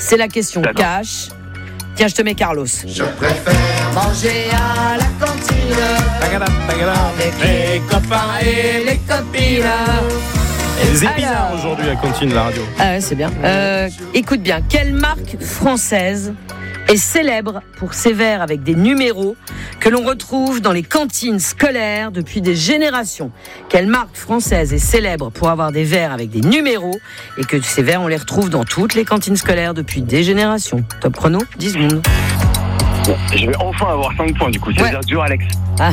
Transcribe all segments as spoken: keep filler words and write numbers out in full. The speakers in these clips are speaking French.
c'est la question D'accord. cash. Tiens, je te mets Carlos. Je préfère manger à la cantine Tagada, tagada. avec Les copains et les copines. Les épinards Alors. aujourd'hui à Cantine, la radio. Ah ouais, c'est bien. Euh, écoute bien, quelle marque française est célèbre pour ses verres avec des numéros que l'on retrouve dans les cantines scolaires depuis des générations? Quelle marque française est célèbre pour avoir des verres avec des numéros et que ces verres, on les retrouve dans toutes les cantines scolaires depuis des générations? Top chrono, dix secondes. Je vais enfin avoir cinq points du coup. C'est-à-dire Ouais. Duralex. Ah,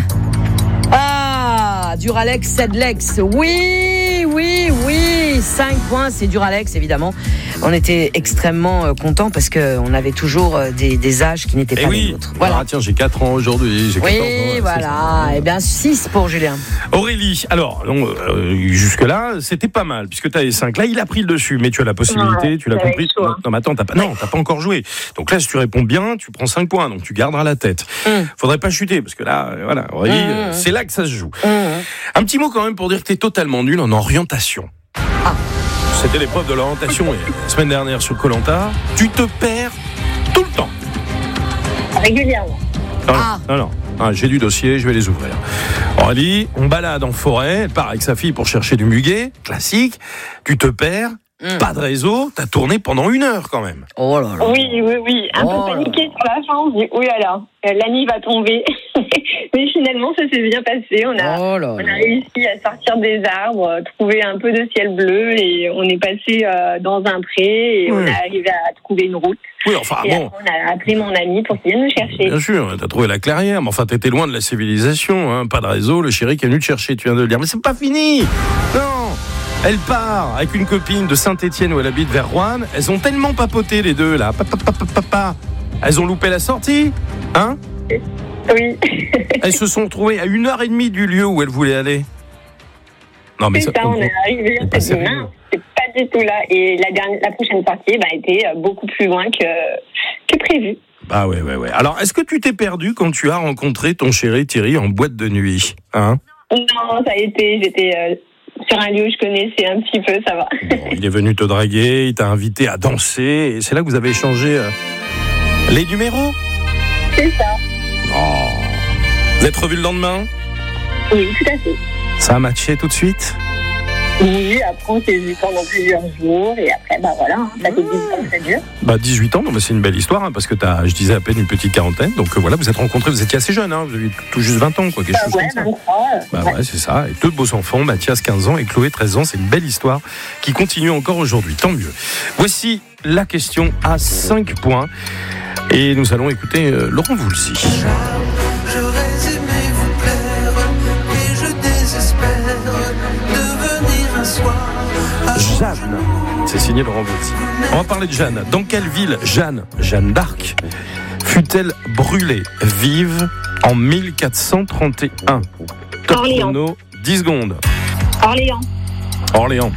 ah Duralex, Sedlex. Oui, oui, oui. cinq points, c'est Duralex, évidemment. On était extrêmement euh, contents parce qu'on avait toujours euh, des, des âges qui n'étaient Eh pas oui. les nôtres. Voilà. Ah, tiens, j'ai quatre ans aujourd'hui. J'ai quatorze ans, Oui, c'est voilà. ça. Eh bien, six pour Julien. Aurélie, alors, non, euh, jusque-là, c'était pas mal, puisque tu as les cinq. Là, il a pris le dessus, mais tu as la possibilité, Ouais, tu l'as ça va compris. être chaud, hein. Non, mais attends, t'as pas, non, t'as pas encore joué. Donc là, si tu réponds bien, tu prends cinq points, donc tu garderas la tête. Mmh. Faudrait pas chuter, parce que là, euh, voilà, Aurélie, Mmh. euh, c'est là que ça se joue. Mmh. Un petit mot quand même pour dire que t'es totalement nul en orientation. Ah. C'était l'épreuve de l'orientation et la semaine dernière sur Koh-Lanta. Tu te perds tout le temps. Régulièrement. Non, Ah. non, non. Ah, j'ai du dossier, je vais les ouvrir. Aurélie, on balade en forêt, elle part avec sa fille pour chercher du muguet, classique. Tu te perds, Mm. pas de réseau, t'as tourné pendant une heure quand même. Oh là là. Oui, oui, oui. Un Oh peu là paniqué sur la fin. On se dit, oui, alors, euh, la nuit va tomber. Mais finalement, ça s'est bien passé. On a, Oh là on là. a réussi à sortir des arbres, euh, trouver un peu de ciel bleu et on est passé euh, dans un pré et Ouais. on est arrivé à trouver une route. Oui, enfin et bon, après, on a appelé mon ami pour qu'il vienne nous chercher. bien sûr, t'as trouvé la clairière, mais enfin t'étais loin de la civilisation, hein, pas de réseau, le chéri qui est venu te chercher, tu viens de le dire. Mais c'est pas fini. Non. Elle part avec une copine de Saint-Étienne où elle habite vers Roanne. Elles ont tellement papoté les deux là. Papa, papa, papa. Elles ont loupé la sortie, hein? Oui, Elles se sont retrouvées à une heure et demie du lieu où elles voulaient aller. Non mais c'est ça, on est arrivé, c'est on pas s'est dit, sérieux. mince, c'est pas du tout là. Et la, dernière, la prochaine sortie bah, était euh, beaucoup plus loin que, que prévu. Ah ouais ouais ouais. Alors est-ce que tu t'es perdu quand tu as rencontré ton chéri Thierry en boîte de nuit, hein? Non, ça a été, j'étais euh, sur un lieu où je connaissais un petit peu, ça va. Bon, il est venu te draguer, il t'a invité à danser, et c'est là que vous avez échangé euh, les numéros. C'est ça. Oh. Vous êtes revus le lendemain? Oui, tout à fait. Ça a matché tout de suite? Oui, après on s'est vu pendant plusieurs jours et après, bah voilà, hein, ça fait dix ans que ça dure. Bah dix-huit ans, non, mais c'est une belle histoire, hein, parce que t'as, je disais à peine une petite quarantaine, donc euh, voilà, vous êtes rencontrés, vous étiez assez jeune, hein, vous aviez tout juste vingt ans, quoi, quelque Bah chose ouais, comme ça. vingt-trois. euh, Bah ouais. ouais, c'est ça. Et deux beaux enfants, Mathias quinze ans et Chloé treize ans. C'est une belle histoire qui continue encore aujourd'hui. Tant mieux. Voici la question à cinq points. Et nous allons écouter euh, Laurent Voulzy. J'aurais aimé vous plaire, et je désespère de venir un soir. Jeanne. C'est signé Laurent Voulzy. On va parler de Jeanne. Dans quelle ville Jeanne, Jeanne d'Arc, fut-elle brûlée vive en mille quatre cent trente et un? Top Orléans. chrono, dix secondes. Orléans. Orléans.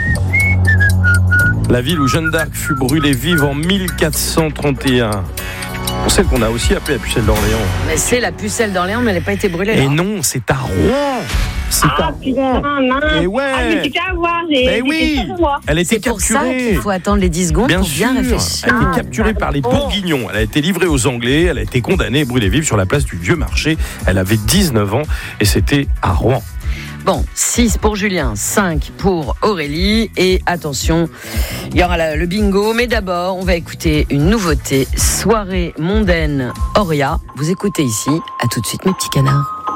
La ville où Jeanne d'Arc fut brûlée vive en mille quatre cent trente et un. On sait qu'on a aussi appelé la pucelle d'Orléans. Mais c'est la pucelle d'Orléans, mais elle n'a pas été brûlée. Et là. non, c'est à Rouen. C'est à Ah Rouen. putain, mince. Et ouais. Ah, mais c'est qu'à voir, j'ai Mais j'étais oui. sûre de moi. Elle a été C'est pour ça capturée. qu'il faut attendre les dix secondes Bien pour sûr, bien elle réfléchir. a été capturée par les Bourguignons. Elle a été livrée aux Anglais. Elle a été condamnée et brûlée vive sur la place du Vieux Marché. Elle avait dix-neuf ans et c'était à Rouen. Bon, six pour Julien, cinq pour Aurélie. Et attention, il y aura la- le bingo. Mais d'abord, on va écouter une nouveauté. Soirée mondaine Auria. Vous écoutez ici. À tout de suite, mes petits canards.